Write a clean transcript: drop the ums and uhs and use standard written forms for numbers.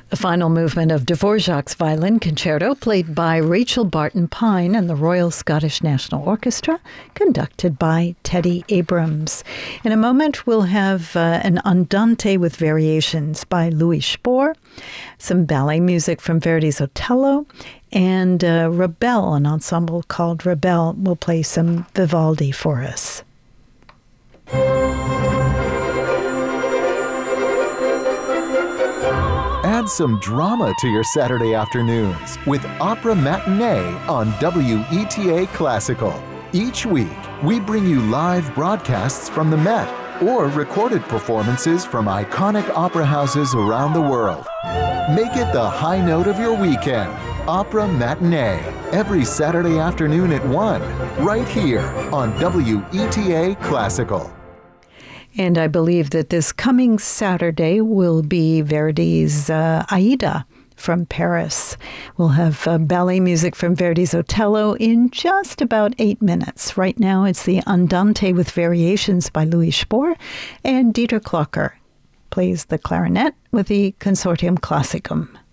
The final movement of Dvorak's Violin Concerto, played by Rachel Barton Pine and the Royal Scottish National Orchestra, conducted by Teddy Abrams. In a moment, we'll have an Andante with variations by Louis Spohr, some ballet music from Verdi's Otello, and Rebel, an ensemble called Rebel, will play some Vivaldi for us. Add some drama to your Saturday afternoons with Opera Matinee on WETA Classical. Each week, we bring you live broadcasts from the Met or recorded performances from iconic opera houses around the world. Make it the high note of your weekend. Opera Matinee, every Saturday afternoon at 1, right here on WETA Classical. And I believe that this coming Saturday will be Verdi's Aida from Paris. We'll have ballet music from Verdi's Otello in just about 8 minutes. Right now it's the Andante with variations by Louis Spohr, and Dieter Klocker plays the clarinet with the Consortium Classicum.